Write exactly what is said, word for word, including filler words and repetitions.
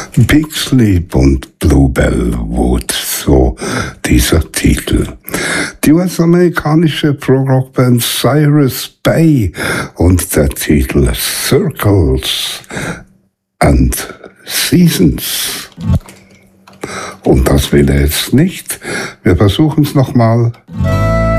Big Sleep und Bluebell Wood, so dieser Titel. Die U S-amerikanische Prog-Rock-Band Cyrus Bay und der Titel Circles and Seasons. Und das will er jetzt nicht. Wir versuchen es nochmal.